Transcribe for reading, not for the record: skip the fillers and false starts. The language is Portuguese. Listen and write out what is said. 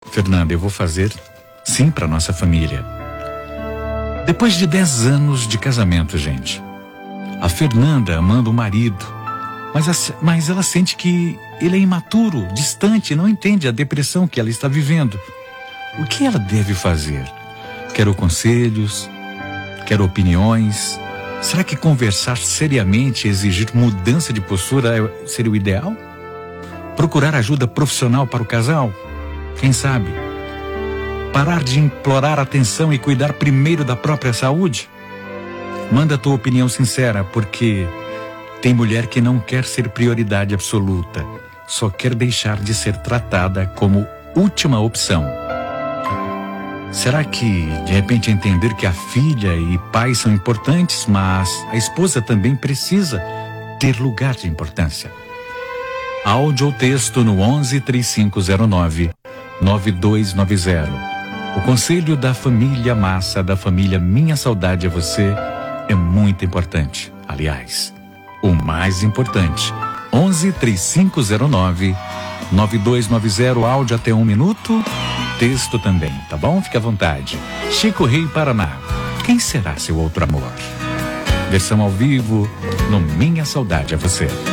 Fernanda, eu vou fazer sim para nossa família. Depois de 10 anos de casamento, gente, a Fernanda amando o marido, mas ela sente que ele é imaturo, distante, não entende a depressão que ela está vivendo. O que ela deve fazer? Quero conselhos, quero opiniões. Será que conversar seriamente e exigir mudança de postura seria o ideal? Procurar ajuda profissional para o casal? Quem sabe? Parar de implorar atenção e cuidar primeiro da própria saúde? Manda a tua opinião sincera, porque tem mulher que não quer ser prioridade absoluta, só quer deixar de ser tratada como última opção. Será que, de repente, entender que a filha e pai são importantes, mas a esposa também precisa ter lugar de importância? Áudio ou texto no 11 3509 9290. O conselho da família Massa, da família Minha Saudade é Você, é muito importante. Aliás, o mais importante. 11 3509 9290, áudio até 1 minuto, texto também, tá bom? Fique à vontade. Chico Rei, Paraná. Quem será seu outro amor? Versão ao vivo no Minha Saudade é Você.